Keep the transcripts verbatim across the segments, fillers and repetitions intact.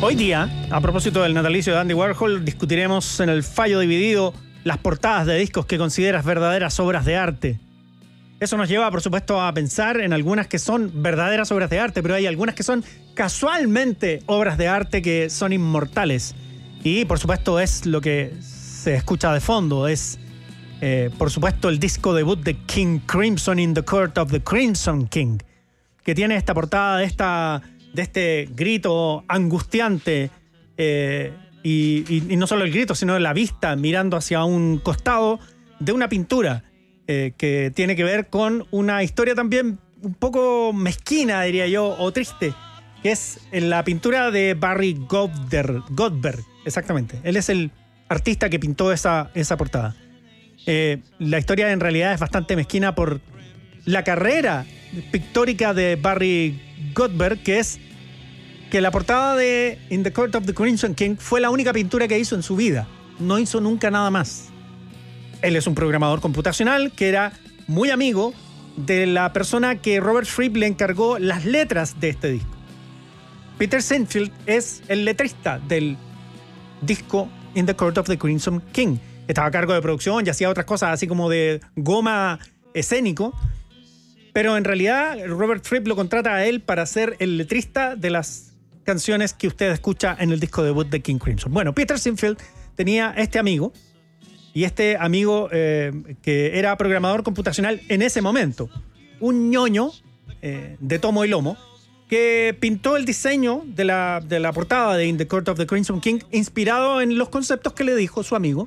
Hoy día, a propósito del natalicio de Andy Warhol, discutiremos en el fallo dividido las portadas de discos que consideras verdaderas obras de arte. Eso nos lleva, por supuesto, a pensar en algunas que son verdaderas obras de arte, pero hay algunas que son casualmente obras de arte que son inmortales. Y, por supuesto, es lo que se escucha de fondo. Es, eh, por supuesto, el disco debut de King Crimson, In the Court of the Crimson King, que tiene esta portada de, esta, de este grito angustiante, eh, y, y, y no solo el grito, sino la vista mirando hacia un costado de una pintura eh, que tiene que ver con una historia también un poco mezquina, diría yo, o triste, que es la pintura de Barry Goldberg, Goldberg, exactamente. Él es el artista que pintó esa, esa portada. Eh, la historia en realidad es bastante mezquina por la carrera pictórica de Barry Goldberg, que es que la portada de In the Court of the Crimson King fue la única pintura que hizo en su vida. No hizo nunca nada más. Él es un programador computacional que era muy amigo de la persona que Robert Fripp le encargó las letras de este disco. Peter Sinfield es el letrista del disco In the Court of the Crimson King. Estaba a cargo de producción y hacía otras cosas así como de goma escénico. Pero en realidad Robert Fripp lo contrata a él para ser el letrista de las canciones que usted escucha en el disco debut de King Crimson. Bueno, Peter Sinfield tenía este amigo, y este amigo eh, que era programador computacional en ese momento, un ñoño eh, de tomo y lomo, que pintó el diseño de la, de la portada de In the Court of the Crimson King inspirado en los conceptos que le dijo su amigo.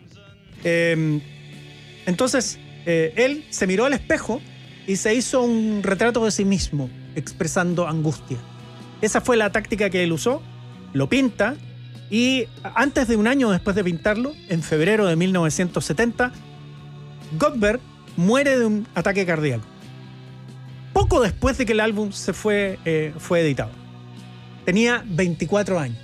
Eh, entonces, eh, él se miró al espejo y se hizo un retrato de sí mismo, expresando angustia. Esa fue la táctica que él usó. Lo pinta y antes de un año después de pintarlo, en febrero de mil novecientos setenta, Goldberg muere de un ataque cardíaco. Poco después de que el álbum se fue, eh, fue editado. Tenía veinticuatro años.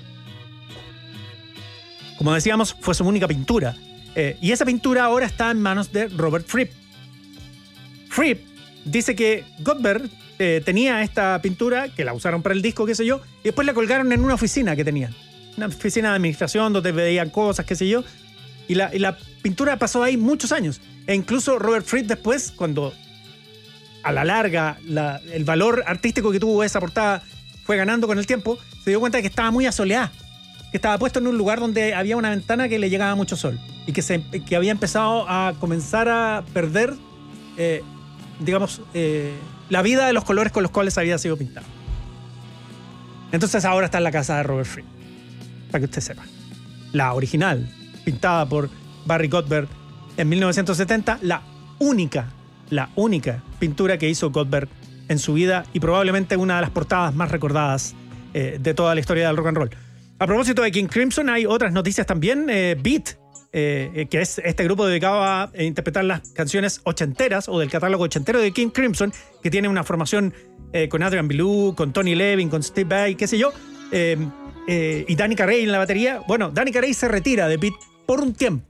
Como decíamos, fue su única pintura. Eh, y esa pintura ahora está en manos de Robert Fripp. Fripp dice que Goldberg eh, tenía esta pintura, que la usaron para el disco, qué sé yo, y después la colgaron en una oficina que tenían. Una oficina de administración donde veían cosas, qué sé yo. Y la, y la pintura pasó ahí muchos años. E incluso Robert Fripp después, cuando a la larga la, el valor artístico que tuvo esa portada fue ganando con el tiempo, se dio cuenta de que estaba muy asoleada, que estaba puesto en un lugar donde había una ventana que le llegaba mucho sol y que, se, que había empezado a comenzar a perder eh, digamos, eh, la vida de los colores con los cuales había sido pintado. Entonces ahora está en la casa de Robert Fripp, para que usted sepa. La original, pintada por Barry Goldberg en mil novecientos setenta, la única, la única pintura que hizo Goldberg en su vida y probablemente una de las portadas más recordadas eh, de toda la historia del rock and roll. A propósito de King Crimson, hay otras noticias también. Eh, Beat, Eh, que es este grupo dedicado a interpretar las canciones ochenteras o del catálogo ochentero de King Crimson, que tiene una formación eh, con Adrian Belew, con Tony Levin, con Steve Vai, qué sé yo, eh, eh, y Danny Carey en la batería. Bueno, Danny Carey se retira de Beat por un tiempo.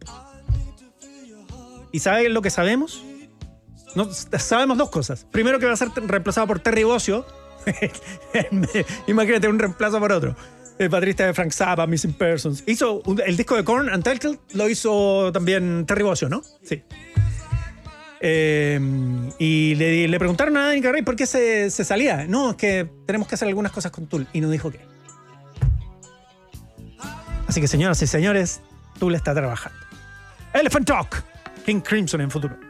¿Y saben lo que sabemos? No, sabemos dos cosas. Primero, que va a ser reemplazado por Terry Bozzio. Imagínate, un reemplazo por otro. El baterista de Frank Zappa, Missing Persons. Hizo un, el disco de Korn, Untitled, lo hizo también Terry Bozzio, ¿no? Sí. Eh, y le, le preguntaron a Danny Carey por qué se, se salía. No, es que tenemos que hacer algunas cosas con Tool. Y no dijo qué. Así que, señoras y señores, Tool está trabajando. Elephant Talk, King Crimson en futuro.